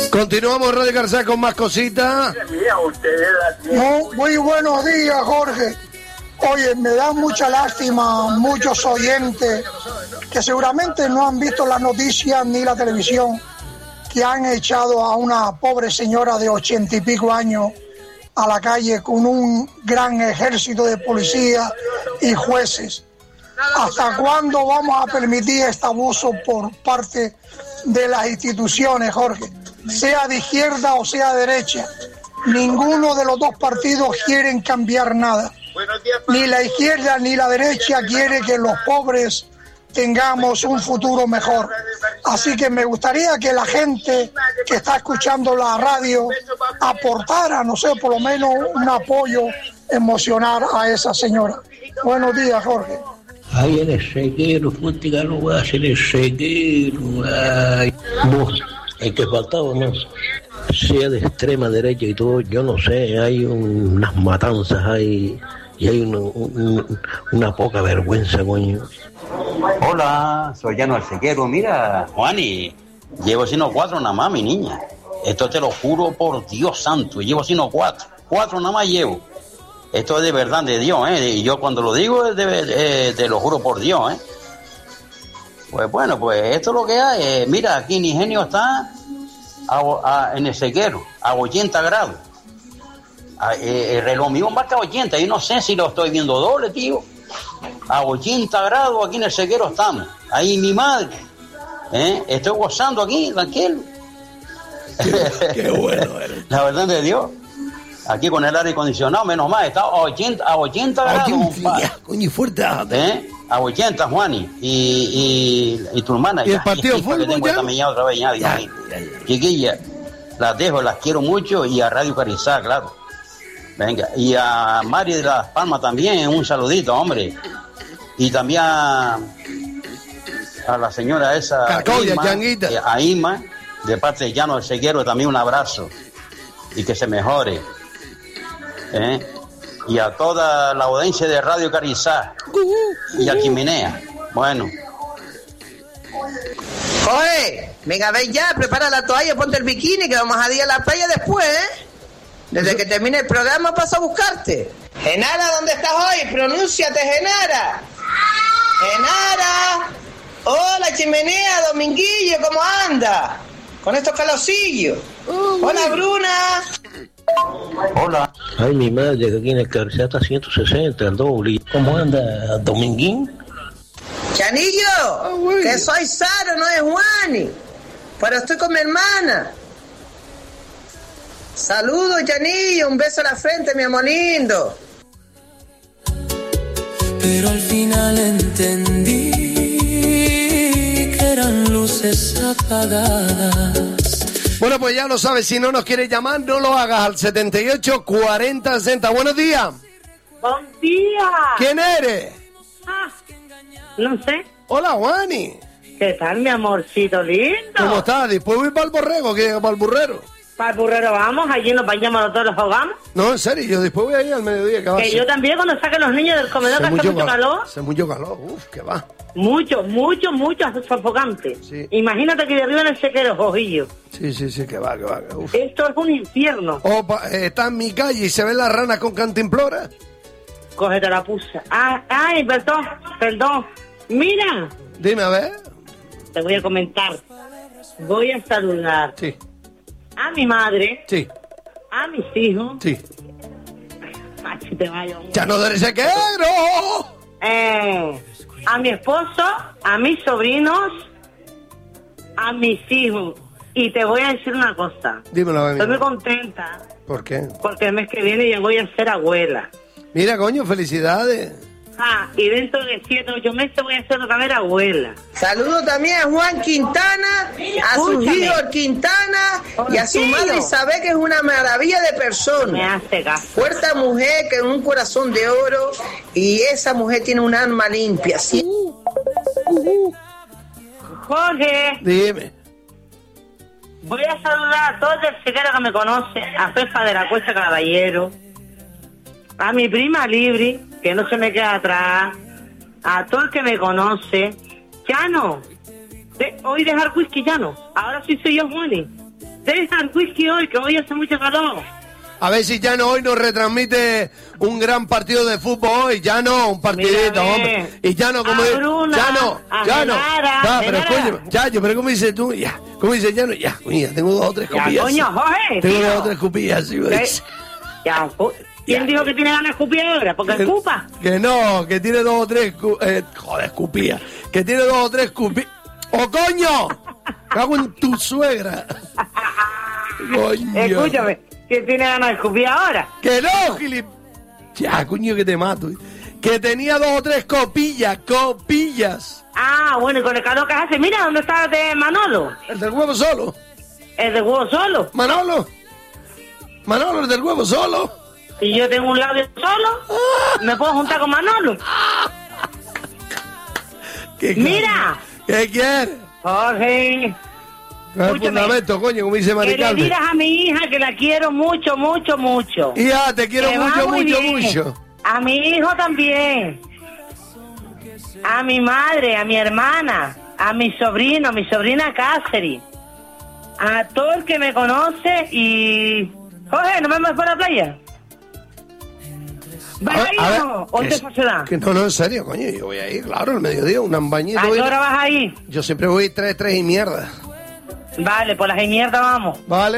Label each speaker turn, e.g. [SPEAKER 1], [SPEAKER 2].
[SPEAKER 1] Continuamos Radio Carrizal con más cositas.
[SPEAKER 2] Muy buenos días, Jorge. Oye, me da mucha lástima muchos oyentes que seguramente no han visto las noticias ni la televisión, que han echado a una pobre señora de 80 y pico años a la calle con un gran ejército de policías y jueces. ¿Hasta cuándo vamos a permitir este abuso por parte de las instituciones, Jorge? Sea de izquierda o sea de derecha, ninguno de los dos partidos quieren cambiar nada. Ni la izquierda ni la derecha quiere que los pobres tengamos un futuro mejor. Así que me gustaría que la gente que está escuchando la radio aportara, no sé, por lo menos un apoyo emocional a esa señora. Buenos días, Jorge.
[SPEAKER 3] Ay, el ceguero, fútiga, no va a ser el ceguero. Ay, vos, el que faltaba, no, sea de extrema derecha y todo, yo no sé, hay unas matanzas ahí y hay una poca vergüenza, coño.
[SPEAKER 4] Hola, soy Llano el Ceguero. Mira, Juani, llevo sino 4 nada más, mi niña. Esto te lo juro por Dios santo, llevo sino 4 nada más llevo. Esto es de verdad de Dios, y yo cuando lo digo te lo juro por Dios, Pues bueno, pues esto es lo que hay. Mira, aquí en Ingenio está en el Ceguero, a 80 grados. El reloj mío marca 80, yo no sé si lo estoy viendo doble, tío. A 80 grados aquí en el Ceguero estamos. Ahí mi madre. Estoy gozando aquí, tranquilo.
[SPEAKER 1] Qué bueno eres.
[SPEAKER 4] La verdad de Dios. Aquí con el aire acondicionado, menos mal, está a 80 grados.
[SPEAKER 1] Coño, fuerte.
[SPEAKER 4] A 80, Juani. Y tu hermana.
[SPEAKER 1] ¿Y el partido de fútbol
[SPEAKER 4] ya? Otra vez, ya. Chiquilla, las dejo, las quiero mucho. Y a Radio Carrizal, claro. Venga. Y a Mari de Las Palmas también, un saludito, hombre. Y también a la señora esa.
[SPEAKER 1] Cacoya, Changuita.
[SPEAKER 4] A Ima, de parte de Llano del Ceguero, también un abrazo. Y que se mejore. Y a toda la audiencia de Radio Carrizal y a Chimenea. Bueno.
[SPEAKER 5] Joder, venga, ven ya, prepara la toalla, ponte el bikini, que vamos a ir a la playa después, Desde que termine el programa paso a buscarte. Genara, ¿dónde estás hoy? Pronúnciate, Genara. Genara. Hola, Chimenea, Dominguillo, ¿cómo anda? Con estos calorcillos. Hola, Bruna.
[SPEAKER 3] Hola. Ay, mi madre, que aquí en el Carrizal está 160, el doble. ¿Cómo anda, Dominguín?
[SPEAKER 5] Chanillo, que soy Saro, no es Juani. Pero estoy con mi hermana. Saludos, Chanillo, un beso a la frente, mi amor lindo.
[SPEAKER 6] Pero al final entendí que eran luces apagadas.
[SPEAKER 1] Bueno, pues ya lo sabes, si no nos quieres llamar, no lo hagas al 78 40 60. Buenos días.
[SPEAKER 7] Buen día.
[SPEAKER 1] ¿Quién eres?
[SPEAKER 7] No sé.
[SPEAKER 1] Hola, Juani.
[SPEAKER 7] ¿Qué tal, mi amorcito lindo?
[SPEAKER 1] ¿Cómo estás? ¿Después voy para el borrego? ¿Qué? ¿Para el burrero?
[SPEAKER 7] Para el burrero vamos, allí nos bañamos todos, los ahogamos.
[SPEAKER 1] No, en serio, yo después voy a ir al mediodía.
[SPEAKER 7] Que yo también cuando saquen los niños del comedor, que hace mucho calor.
[SPEAKER 1] Hace mucho calor, que va.
[SPEAKER 7] Mucho sofocante.
[SPEAKER 1] Sí.
[SPEAKER 7] Imagínate que de arriba en el sequero, ojillo.
[SPEAKER 1] Sí, que va. Uf.
[SPEAKER 7] Esto es un infierno.
[SPEAKER 1] Opa, está en mi calle y se ven las ranas con cantimplora.
[SPEAKER 7] Cógete la pusa. Ay, perdón. Mira.
[SPEAKER 1] Dime, a ver.
[SPEAKER 7] Te voy a comentar. Voy a saludar.
[SPEAKER 1] Sí.
[SPEAKER 7] A mi madre.
[SPEAKER 1] Sí.
[SPEAKER 7] A mis hijos.
[SPEAKER 1] Sí.
[SPEAKER 7] Ay, te vaya.
[SPEAKER 1] ¡Ya no del sequero!
[SPEAKER 7] A mi esposo, a mis sobrinos, a mis hijos. Y te voy a decir una cosa.
[SPEAKER 1] Dímelo, amigo.
[SPEAKER 7] Estoy muy contenta.
[SPEAKER 1] ¿Por qué?
[SPEAKER 7] Porque el mes que viene ya voy a ser abuela.
[SPEAKER 1] Mira, coño, felicidades.
[SPEAKER 7] Y dentro de 7 o 8 meses voy a ser otra vez abuela.
[SPEAKER 5] Saludo también a Juan Quintana, a su hijo Quintana y a su madre Isabel, que es una maravilla de persona.
[SPEAKER 7] Me hace gasto.
[SPEAKER 5] Fuerte mujer con un corazón de oro, y esa mujer tiene un alma limpia. ¿Sí?
[SPEAKER 7] Jorge.
[SPEAKER 1] Dime.
[SPEAKER 7] Voy a saludar a todo el sequero que me conoce, a Pepa de la Cuesta Caballero, a mi prima Libri, que no se me queda atrás, a todo el que me conoce. Llano, hoy dejar whisky, Llano. Ahora sí soy yo, Juani. deja el whisky hoy, que hoy hace mucho calor.
[SPEAKER 1] A ver si Llano hoy nos retransmite un gran partido de fútbol hoy. Llano, un partidito, hombre. Y Llano, como dice. Llano. Pero escúchame, Chacho, pero ¿cómo dices tú? Ya. ¿Cómo dice Llano? Ya, coño, tengo 2 o 3 copillas.
[SPEAKER 7] Coño, Jorge.
[SPEAKER 1] Tengo 2 o 3 copillas, sí,
[SPEAKER 7] ya, ¿quién dijo que tiene ganas de escupir ahora? Porque escupa.
[SPEAKER 1] Que no, que tiene 2 o 3. Joder, escupía. Que tiene 2 o 3 cupillas. ¡Oh, coño! Cago en tu suegra. Coño.
[SPEAKER 7] Escúchame, que tiene ganas de escupir ahora.
[SPEAKER 1] Que no, Gilip. Ya, coño, que te mato. Que tenía 2 o 3 copillas.
[SPEAKER 7] Ah, bueno, y con el calor que hace. Mira, ¿dónde está de Manolo?
[SPEAKER 1] El del huevo solo.
[SPEAKER 7] ¿El del huevo solo?
[SPEAKER 1] Manolo, el del huevo solo.
[SPEAKER 7] ¿Y yo tengo un labio solo? ¿Me puedo juntar con Manolo? ¡Mira!
[SPEAKER 1] ¿Qué quieres?
[SPEAKER 7] Jorge.
[SPEAKER 1] El fundamento, coño, como dice Mari
[SPEAKER 7] Que le
[SPEAKER 1] Carmen.
[SPEAKER 7] digas a mi hija que la quiero mucho, mucho, mucho.
[SPEAKER 1] Hija, te quiero
[SPEAKER 7] Que va
[SPEAKER 1] mucho,
[SPEAKER 7] muy
[SPEAKER 1] mucho,
[SPEAKER 7] bien.
[SPEAKER 1] mucho.
[SPEAKER 7] A mi hijo también. A mi madre, a mi hermana, a mi sobrino, a mi sobrina Cáceres. A todo el que me conoce y... Jorge, ¿no me vas por la playa? ¿Vas a ir o no? ¿O te ciudad?
[SPEAKER 1] No, en serio, coño, yo voy a ir, claro, al mediodía, un bañito.
[SPEAKER 7] ¿A qué hora vas a ir?
[SPEAKER 1] Yo siempre voy 3 y mierda.
[SPEAKER 7] Vale, por las mierda vamos.
[SPEAKER 1] Vale.